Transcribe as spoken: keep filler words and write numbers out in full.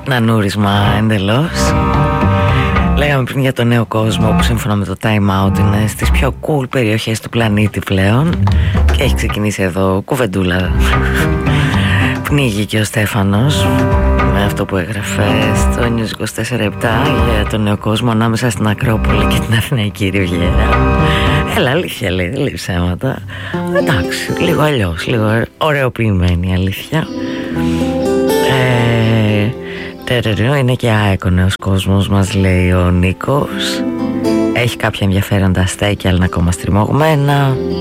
νανούρισμα εντελώς. Λέγαμε πριν για το νέο κόσμο που σύμφωνα με το Time Out είναι στις πιο cool περιοχές του πλανήτη πλέον. Και έχει ξεκινήσει εδώ κουβεντούλα. Πνίγει και ο Στέφανος με αυτό που έγραφε στο News είκοσι τέσσερα επτά για τον νέο κόσμο ανάμεσα στην Ακρόπολη και την Αθηναϊκή Ριβιέρα. Έλα, αλήθεια λέει, δεν λέει ψέματα. Εντάξει, λίγο αλλιώς, λίγο ωραιοποιημένη αλήθεια. ε, τερερό, Είναι και ΑΕΚ ο νέος κόσμος, μας λέει ο Νίκος. Έχει κάποια ενδιαφέροντα στέκια, αλλά είναι ακόμα στριμωγμένα.